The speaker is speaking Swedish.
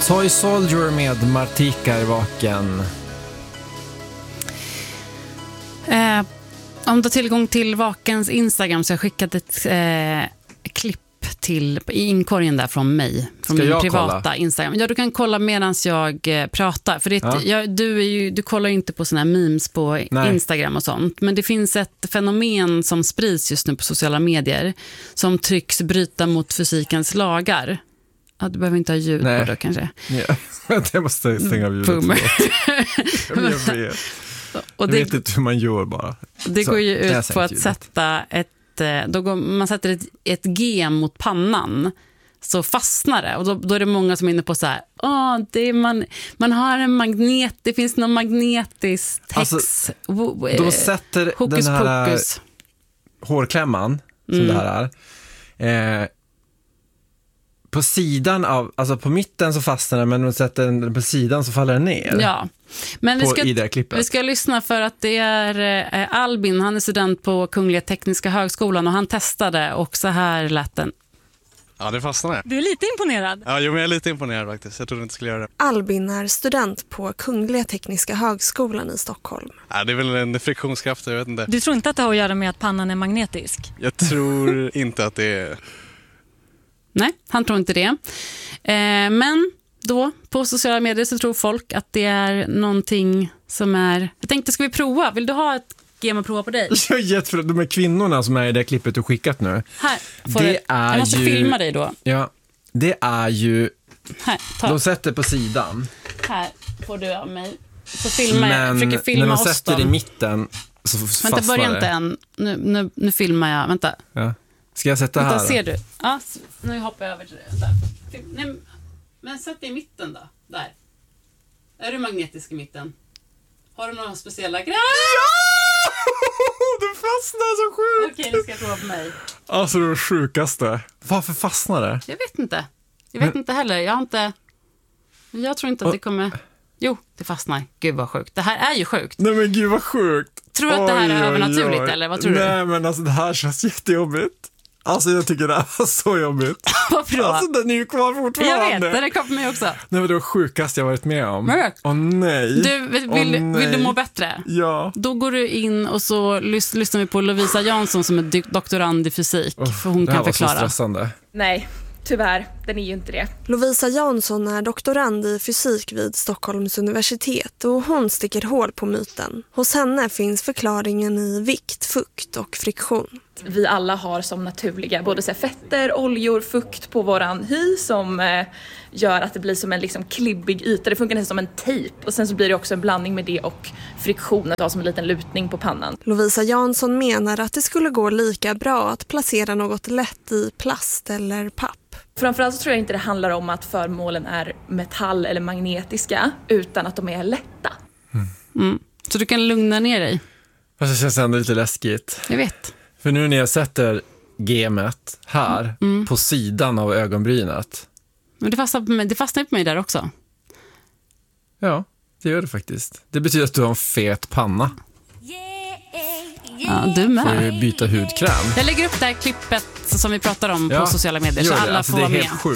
Toy Soldier med Martika är vaken. Om du har tillgång till Vakens Instagram så har jag skickat ett klipp i inkorgen där från mig. Från min privata kolla? Instagram. Ja, du kan kolla medan jag pratar. För du kollar ju inte på såna här memes på Instagram och sånt. Men det finns ett fenomen som sprids just nu på sociala medier som tycks bryta mot fysikens lagar. Ja, du behöver inte ha ljud på det kanske. Ja, jag måste stänga av ljudet. Jag vet inte hur man gör bara. Det går ju ut på att sätta man sätter ett G mot pannan så fastnar det. Och då är det många som är inne på så här, man har en magnet, det finns någon magnetisk text. Då sätter hokus, den här pokus. Hårklämman som det här är på sidan av, alltså på mitten så fastnar den, men om man sätter den på sidan så faller den ner. Ja, men vi ska lyssna för att det är Albin, han är student på Kungliga Tekniska högskolan och han testade och så här lät den. Ja, det fastnade. Du är lite imponerad. Ja, men jag är lite imponerad faktiskt. Jag trodde inte skulle göra det. Albin är student på Kungliga Tekniska högskolan i Stockholm. Ja, det är väl en friktionskraft, jag vet inte. Du tror inte att det har att göra med att pannan är magnetisk? Jag tror inte att det är... Nej, han tror inte det. Men då, på sociala medier så tror folk att det är någonting som är... Jag tänkte, ska vi prova? Vill du ha ett game att prova på dig? Jag är jätteförlåt, de här kvinnorna som är i det klippet du skickat nu. Här, jag måste filma dig då. Ja, det är ju... Här, de sätter på sidan. Här får du av mig. Så filmar jag försöker filma när oss. man sätter i mitten så fastnar det. Vänta, börja inte än. Nu filmar jag. Vänta. Ja. Ska jag sätta här? Ser du? Ja, nu hoppar jag över till det. Nej, men sätt det i mitten då. Där. Är du magnetisk i mitten? Har du några speciella grejer? Ja! Du fastnar så sjukt. Okej, nu ska jag prova på mig. Alltså det sjukaste. Varför fastnar det? Jag vet inte. Jag vet inte heller. Jag tror inte att det kommer... Jo, det fastnar. Gud vad sjukt. Det här är ju sjukt. Nej men gud vad sjukt. Tror du att det här är övernaturligt eller vad tror du? Nej men alltså det här känns jättejobbigt. Alltså jag tycker det är så jobbigt. Varför då? Alltså den är ju kvar fortfarande. Jag vet, den är kvar på mig också. Nej men det var sjukast jag varit med om. Åh nej. Du, vill du må bättre? Ja. Då går du in och så lyssnar vi på Lovisa Jansson som är doktorand i fysik. För hon kan förklara. Det var så stressande. Nej, tyvärr, den är ju inte det. Lovisa Jansson är doktorand i fysik vid Stockholms universitet och hon sticker hål på myten. Hos henne finns förklaringen i vikt, fukt och friktion. Vi alla har som naturliga både så fetter, oljor, fukt på våran hy som gör att det blir som en liksom klibbig yta. Det funkar nästan som en tejp och sen så blir det också en blandning med det och friktion att ha som en liten lutning på pannan. Lovisa Jansson menar att det skulle gå lika bra att placera något lätt i plast eller papp. Framförallt så tror jag inte det handlar om att föremålen är metall eller magnetiska utan att de är lätta. Så du kan lugna ner dig. Fast det känns ändå lite läskigt. Jag vet. För nu när jag sätter gemet här på sidan av ögonbrynet. Men det fastnar på mig där också. Ja, det gör det faktiskt. Det betyder att du har en fet panna. Ja, du med. Får du byta hudkräm. Jag lägger upp det här klippet som vi pratar om på sociala medier så alla får vara med.